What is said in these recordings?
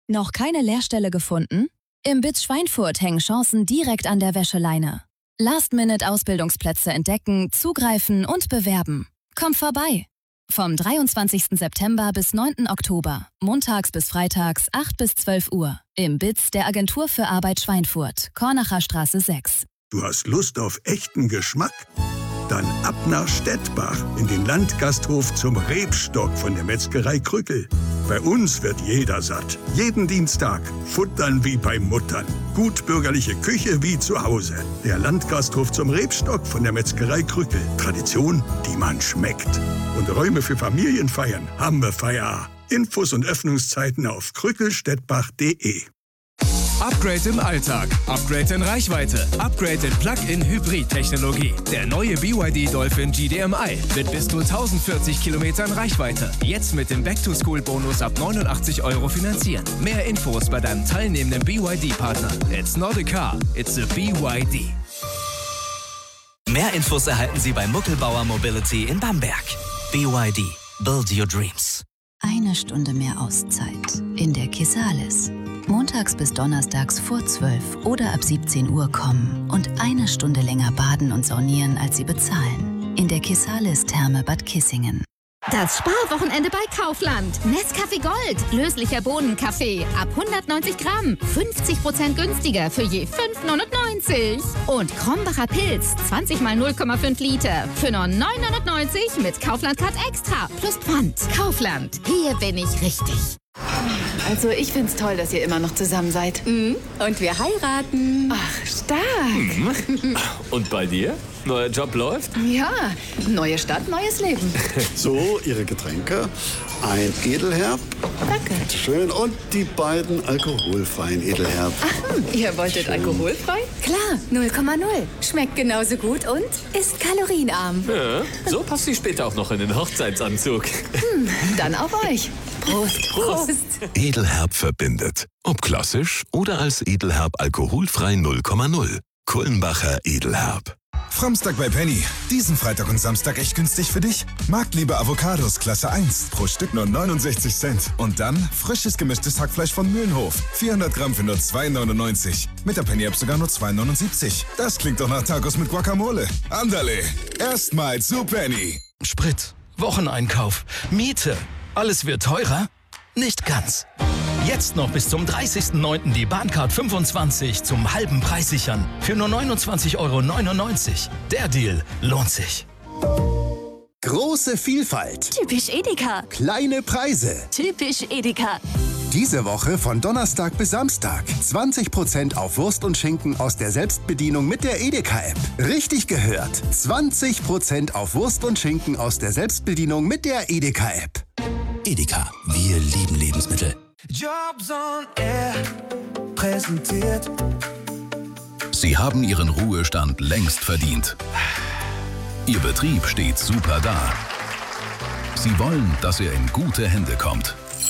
Noch keine Lehrstelle gefunden? Im BITS Schweinfurt hängen Chancen direkt an der Wäscheleine. Last-Minute-Ausbildungsplätze entdecken, zugreifen und bewerben. Komm vorbei! Vom 23. September bis 9. Oktober, montags bis freitags, 8 bis 12 Uhr. Im BITS der Agentur für Arbeit Schweinfurt, Kornacher Straße 6. Du hast Lust auf echten Geschmack? Dann ab nach Stettbach in den Landgasthof zum Rebstock von der Metzgerei Krückel. Bei uns wird jeder satt. Jeden Dienstag. Futtern wie bei Muttern. Gutbürgerliche Küche wie zu Hause. Der Landgasthof zum Rebstock von der Metzgerei Krückel. Tradition, die man schmeckt. Und Räume für Familienfeiern haben wir Feier. Infos und Öffnungszeiten auf krückelstettbach.de. Upgrade im Alltag, Upgrade in Reichweite, Upgrade in Plug-in-Hybrid-Technologie. Der neue BYD Dolphin GDMI mit bis zu 1040 Kilometern Reichweite. Jetzt mit dem Back-to-School-Bonus ab 89 € finanzieren. Mehr Infos bei deinem teilnehmenden BYD-Partner. It's not a car, it's a BYD. Mehr Infos erhalten Sie bei Muckelbauer Mobility in Bamberg. BYD. Build your dreams. 1 Stunde mehr Auszeit in der Kisalis. Montags bis donnerstags vor 12 oder ab 17 Uhr kommen und 1 Stunde länger baden und saunieren, als Sie bezahlen. In der Kisalis Therme Bad Kissingen. Das Sparwochenende bei Kaufland. Nescafé Gold. Löslicher Bohnenkaffee. Ab 190 Gramm. 50% günstiger für je 5,99. Und Krombacher Pilz. 20 mal 0,5 Liter. Für nur 9,99 mit Kaufland Card Extra. Plus Pfand. Kaufland. Hier bin ich richtig. Also ich find's toll, dass ihr immer noch zusammen seid. Und wir heiraten. Ach, stark. Und bei dir? Neuer Job läuft? Ja, neue Stadt, neues Leben. So, Ihre Getränke. Ein Edelherb. Danke. Schön. Und die beiden alkoholfreien Edelherb. Ach, ihr wolltet alkoholfrei? Klar, 0,0. Schmeckt genauso gut und ist kalorienarm. Ja, so passt sie später auch noch in den Hochzeitsanzug. Dann auf euch. Prost. Prost. Edelherb verbindet. Ob klassisch oder als Edelherb alkoholfrei 0,0. Kullenbacher Edelherb. Framstag bei Penny. Diesen Freitag und Samstag echt günstig für dich. Marktliebe Avocados Klasse 1. Pro Stück nur 69 Cent. Und dann frisches gemischtes Hackfleisch von Mühlenhof. 400 Gramm für nur 2,99. Mit der Penny-App sogar nur 2,79. Das klingt doch nach Tacos mit Guacamole. Andale. Erstmal zu Penny. Sprit, Wocheneinkauf, Miete. Alles wird teurer? Nicht ganz. Jetzt noch bis zum 30.09. die Bahncard 25 zum halben Preis sichern. Für nur 29,99 €. Der Deal lohnt sich. Große Vielfalt. Typisch Edeka. Kleine Preise. Typisch Edeka. Diese Woche von Donnerstag bis Samstag. 20% auf Wurst und Schinken aus der Selbstbedienung mit der Edeka-App. Richtig gehört. 20% auf Wurst und Schinken aus der Selbstbedienung mit der Edeka-App. Edeka, wir lieben Lebensmittel. Jobs on Air präsentiert. Sie haben Ihren Ruhestand längst verdient. Ihr Betrieb steht super da. Sie wollen, dass er in gute Hände kommt.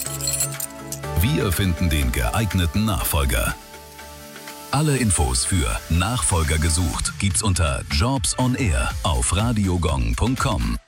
Wir finden den geeigneten Nachfolger. Alle Infos für Nachfolger gesucht gibt's unter Jobs on Air auf radiogong.com.